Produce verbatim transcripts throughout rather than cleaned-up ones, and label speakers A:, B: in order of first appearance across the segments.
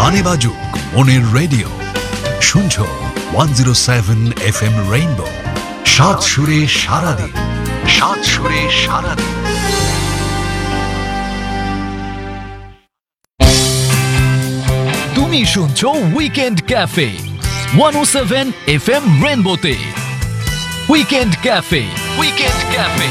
A: গানে বাজুক মনের রেডিও, শুনছো one zero seven F M rainbow, সাত সুরে সারাদিন, সাত সুরে সারাদিন।
B: তুমি শুনছো উইকেন্ড ক্যাফে ওয়ান ও seven F M রেইনবোতে। Weekend cafe, weekend cafe.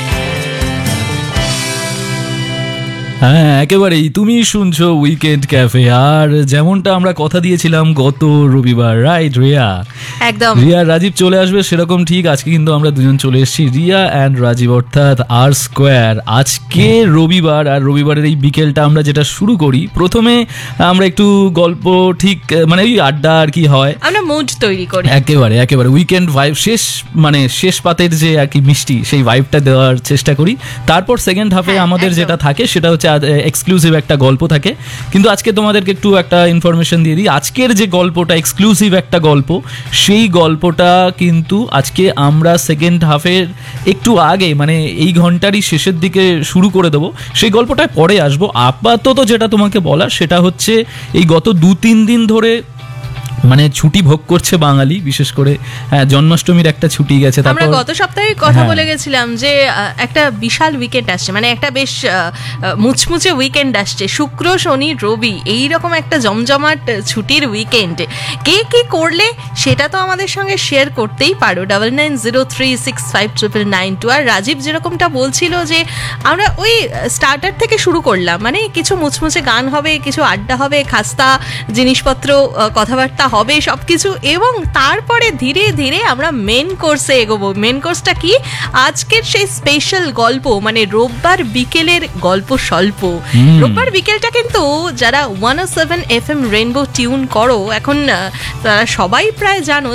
B: হ্যাঁ, একেবারেই তুমি শুনছো উইকেন্ড ক্যাফে। আর যেমনটা আমরা কথা দিয়েছিলাম গত রবিবার, রাইট রিয়া?
C: একদম।
B: রিয়া রাজীব চলে আসবে সেরকম ঠিক, আজকে কিন্তু আমরা দুজন চলে এসেছি, রিয়া অ্যান্ড রাজীব, অর্থাৎ আর স্কোয়ার। আজকে রবিবার, আর রবিবারের এই বিকেলটা আমরা যেটা শুরু করি, প্রথমে আমরা একটু গল্প, ঠিক মানে ওই আড্ডা আর কি হয়,
C: আমরা মুড তৈরি করি
B: একেবারে একেবারে উইকেন্ড ভাইব, শেষ মানে শেষ পাতের যে আর কি মিষ্টি, সেই ভাইবটা দেওয়ার চেষ্টা করি। তারপর সেকেন্ড হাফে আমাদের যেটা থাকে সেটা হচ্ছে এক্সক্লুসিভ একটা গল্প থাকে। কিন্তু আজকে তোমাদেরকে একটু একটা ইনফরমেশন দিয়ে দিই, আজকের যে গল্পটা এক্সক্লুসিভ একটা গল্প, সেই গল্পটা কিন্তু আজকে আমরা সেকেন্ড হাফের একটু আগে, মানে এই ঘন্টারই শেষের দিকে শুরু করে দেবো। সেই গল্পটায় পরে আসবো। আপাতত যেটা তোমাকে বলার সেটা হচ্ছে, এই গত দু তিন দিন ধরে মানে ছুটি ভোগ করছে বাঙালি, বিশেষ করে হ্যাঁ জন্মাষ্টমীর একটা ছুটি গেছে।
C: আমরা গত সপ্তাহে কথা বলে গেছিলাম যে একটা বিশাল উইকেন্ড আসছে, মানে একটা বেশ মুচমুচে উইকেন্ড আসছে, শুক্র শনি রবি, এইরকম একটা জমজমাট ছুটির উইকেন্ড। কে কি করলে সেটা তো আমাদের সঙ্গে শেয়ার করতেই পারো, double nine zero three six five triple nine two. আর রাজীব যেরকমটা বলছিল যে আমরা ওই স্টার্টার থেকে শুরু করলাম, মানে কিছু মুচমুচে গান হবে, কিছু আড্ডা হবে, খাস্তা জিনিসপত্র, কথাবার্তা হবে সব কিছু, এবং তারপরে ধীরে ধীরে আমরা মেন কোর্সে এগোবো। মেন কোর্সটা কি? আজকের সেই স্পেশাল গল্প, মানে রোববার বিকেলের গল্প স্বল্প। রোববার বিকেলটা কিন্তু যারা ওয়ান ও seven F M rainbow tune করো এখন, তারা সবাই প্রায় জানো